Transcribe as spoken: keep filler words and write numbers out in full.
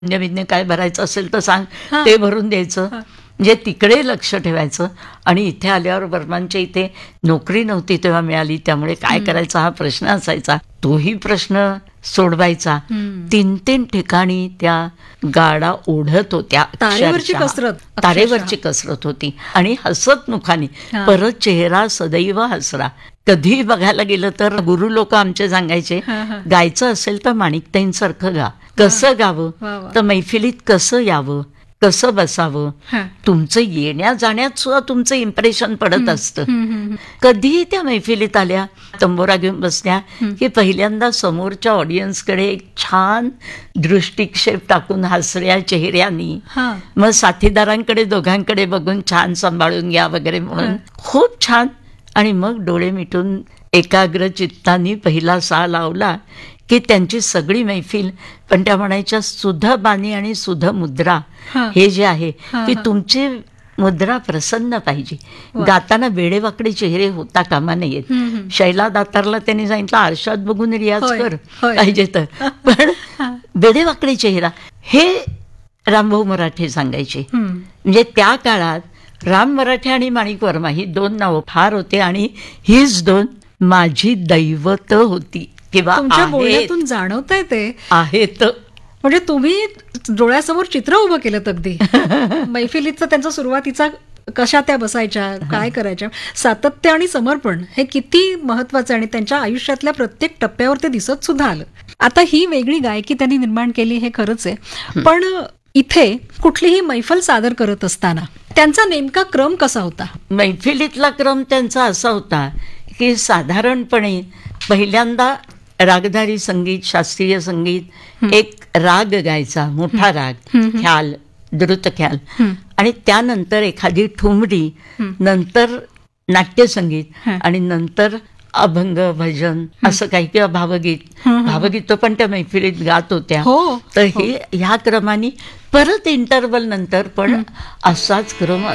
अन्य काय भरायचं असेल तर सांग, हां. ते भरून द्यायचं. हां. म्हणजे तिकडे लक्ष ठेवायचं. आणि इथे आल्यावर वर्मांच्या इथे नोकरी नव्हती तेव्हा मिळाली, त्यामुळे काय करायचा हा प्रश्न असायचा. तोही प्रश्न सोडवायचा. हम्म. तीन तीन ठिकाणी त्या गाडा ओढत होत्या. तारेवरची अक्षरशः. कसरत, अक्षरशः. तारेवरची कसरत होती. आणि हसत मुखाने, हां. परत चेहरा सदैव हसरा. कधी बघायला गेलं तर गुरु लोक आमचे सांगायचे, हां, हां. गायचं असेल तर माणिकताईंसारखं गा. कसं गावं, वा, वा. तर मैफिलीत कसं यावं, कसं बसावं, हां. तुमचं येण्या जाण्यात सुद्धा तुमचं इम्प्रेशन पडत असतं. हम्म, हम्म, हम्म. कधीही त्या मैफिलीत आल्या, तंबोरा घेऊन बसल्या की पहिल्यांदा समोरच्या ऑडियन्सकडे एक छान दृष्टिक्षेप टाकून हसऱ्या चेहऱ्यानी, हां. मग साथीदारांकडे दोघांकडे बघून छान सांभाळून घ्या वगैरे म्हणून खूप छान. आणि मग डोळे मिटून एकाग्र चित्तानी पहिला सा लावला की त्यांची सगळी मैफिल. पण त्या म्हणायच्या, सुध बाणी आणि सुध मुद्रा हां. हे जे आहे हां, की हां. तुमची मुद्रा प्रसन्न पाहिजे. वा. गाताना वेडेवाकडे चेहरे होता कामा नयेत. हम्म, हम्म. शैला दातारला त्यांनी सांगितलं, आरशात बघून रियाज होय, कर होय. पाहिजे तर. पण हां. वेडेवाकडे चेहरा हे रामभाऊ मराठे सांगायचे. हम्म. म्हणजे त्या काळात राम मराठे आणि माणिक वर्मा ही दोन नावं फार होते. आणि हीच दोन माझी दैवत होती किंवा तुमच्या आहेत बोलण्यातून जाणवतंय ते. आहेत. म्हणजे तुम्ही डोळ्यासमोर चित्र उभं केलं अगदी. मैफिलीचा त्यांचा सुरुवातीचा कशा त्या बसायच्या, काय करायच्या, सातत्य आणि समर्पण हे किती महत्वाचं आहे. आणि त्यांच्या आयुष्यातल्या प्रत्येक टप्प्यावर ते दिसत सुद्धा आलं. आता ही वेगळी गायकी त्यांनी निर्माण केली हे खरंच आहे. पण इथे कुठलीही मैफल सादर करत असताना त्यांचा नेमका क्रम कसा होता? मैफिलीतला क्रम त्यांचा असा होता की साधारणपणे पहिल्यांदा रागधारी संगीत, शास्त्रीय संगीत, एक राग गायचा, मोठा राग, ख्याल, द्रुत ख्याल. आणि त्यानंतर एखादी ठुमरी, नंतर नाट्यसंगीत, आणि नंतर अभंग, भजन असं काही, किंवा भावगीत. भावगीत पण त्या मैफिलीत गात होत्या. हो, तर हे ह्या क्रमाने परत इंटरवल नंतर पण असाच क्रम